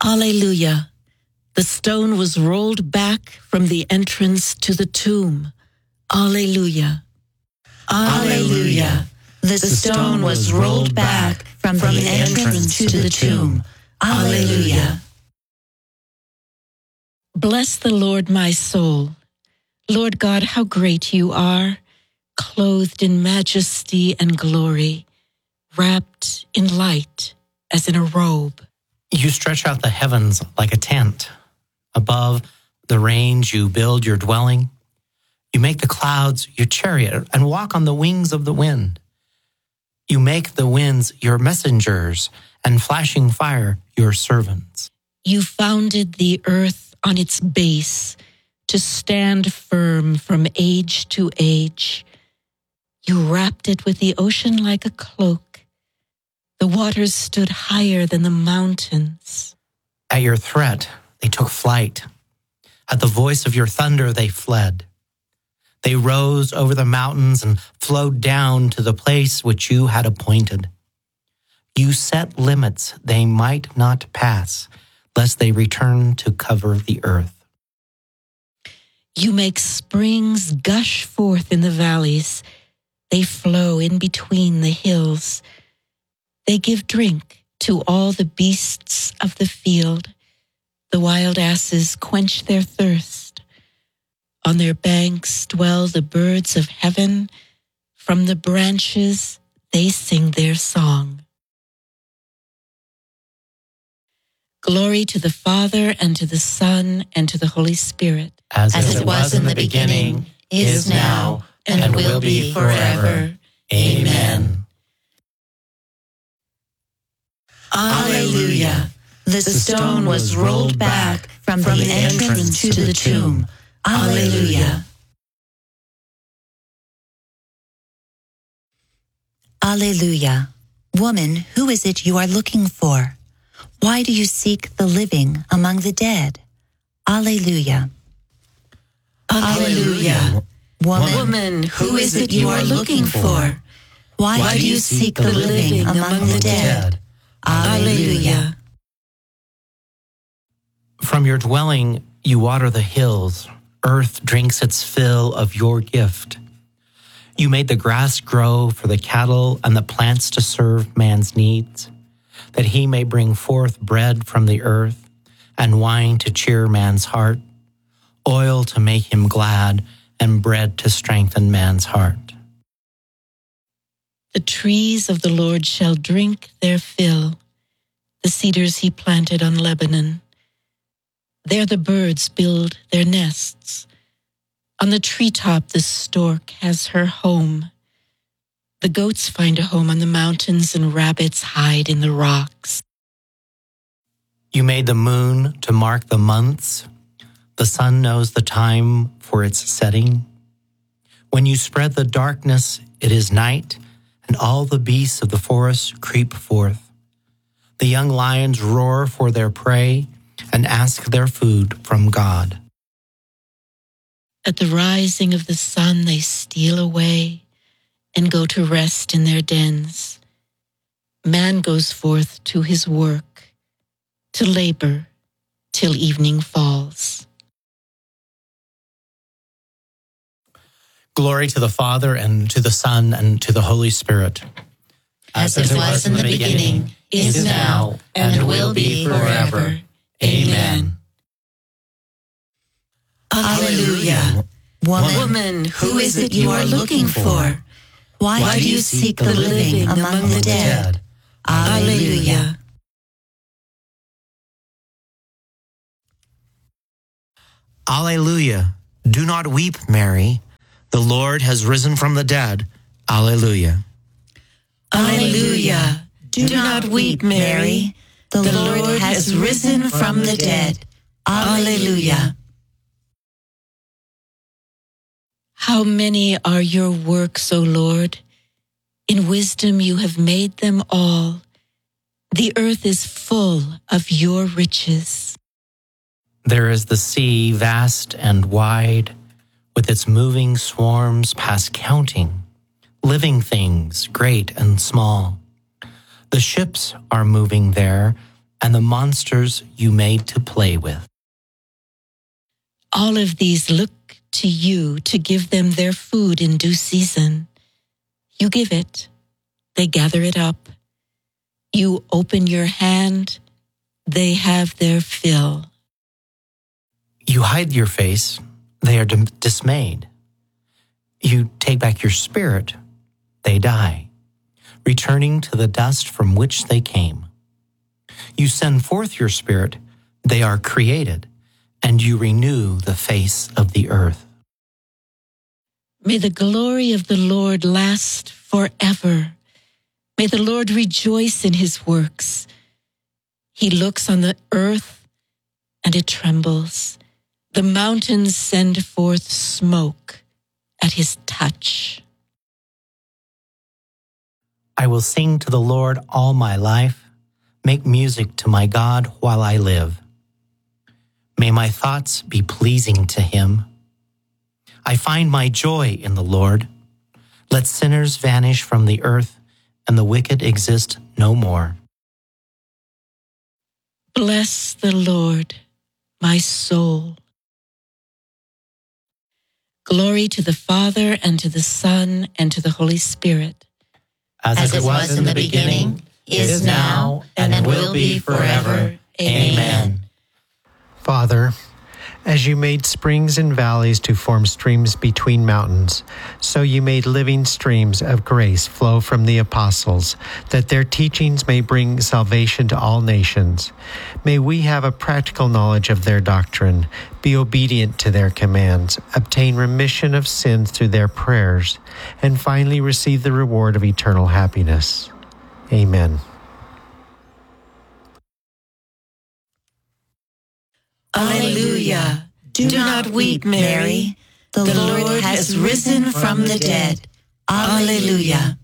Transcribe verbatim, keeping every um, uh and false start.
Alleluia. The stone was rolled back from the entrance to the tomb. Alleluia. Alleluia. The stone was rolled back from the entrance to the tomb. Alleluia. Bless the Lord, my soul. Lord God, how great you are, clothed in majesty and glory, wrapped in light as in a robe. You stretch out the heavens like a tent. Above the range you build your dwelling. You make the clouds your chariot and walk on the wings of the wind. You make the winds your messengers and flashing fire your servants. You founded the earth on its base to stand firm from age to age. You wrapped it with the ocean like a cloak. The waters stood higher than the mountains. At your threat, they took flight. At the voice of your thunder, they fled. They rose over the mountains and flowed down to the place which you had appointed. You set limits they might not pass, lest they return to cover the earth. You make springs gush forth in the valleys. They flow in between the hills. They give drink to all the beasts of the field. The wild asses quench their thirst. On their banks dwell the birds of heaven. From the branches they sing their song. Glory to the Father, and to the Son, and to the Holy Spirit. As, As it was in the beginning, is now, and will be forever. Amen. Alleluia. The stone was rolled back from the entrance to the tomb. Alleluia. Alleluia. Woman, who is it you are looking for? Why do you seek the living among the dead? Alleluia. Alleluia. Woman, Woman, who is it you are looking for? Why, Why do you seek the living among the dead? Alleluia. From your dwelling you water the hills. Earth drinks its fill of your gift. You made the grass grow for the cattle and the plants to serve man's needs, that he may bring forth bread from the earth and wine to cheer man's heart, oil to make him glad, and bread to strengthen man's heart. The trees of the Lord shall drink their fill, the cedars he planted on Lebanon. There the birds build their nests. On the treetop the stork has her home. The goats find a home on the mountains, and rabbits hide in the rocks. You made the moon to mark the months. The sun knows the time for its setting. When you spread the darkness, it is night, and all the beasts of the forest creep forth. The young lions roar for their prey and ask their food from God. At the rising of the sun they steal away and go to rest in their dens. Man goes forth to his work, to labor till evening falls. Glory to the Father, and to the Son, and to the Holy Spirit. As it was in the beginning, is now, and will be forever. Amen. Alleluia. Woman, Woman, who is it you are looking for? Why do you seek the living among the dead? Alleluia. Alleluia. Do not weep, Mary. The Lord has risen from the dead. Alleluia. Alleluia. Do not weep, Mary. The, The Lord has risen from the dead. Alleluia. How many are your works, O Lord? In wisdom you have made them all. The earth is full of your riches. There is the sea, vast and wide, with its moving swarms past counting, living things great and small. The ships are moving there, and the monsters you made to play with. All of these look to you to give them their food in due season. You give it, they gather it up. You open your hand, they have their fill. You hide your face, they are dim- dismayed. You take back your spirit, they die, returning to the dust from which they came. You send forth your spirit, they are created, and you renew the face of the earth. May the glory of the Lord last forever. May the Lord rejoice in his works. He looks on the earth and it trembles. The mountains send forth smoke at his touch. I will sing to the Lord all my life, make music to my God while I live. May my thoughts be pleasing to him. I find my joy in the Lord. Let sinners vanish from the earth and the wicked exist no more. Bless the Lord, my soul. Glory to the Father, and to the Son, and to the Holy Spirit. As, As it was in the beginning, is now, and will be forever. Amen. Father, as you made springs and valleys to form streams between mountains, so you made living streams of grace flow from the apostles, that their teachings may bring salvation to all nations. May we have a practical knowledge of their doctrine, be obedient to their commands, obtain remission of sins through their prayers, and finally receive the reward of eternal happiness. Amen. Alleluia. Do not weep, Mary. The Lord has risen from the dead. Alleluia.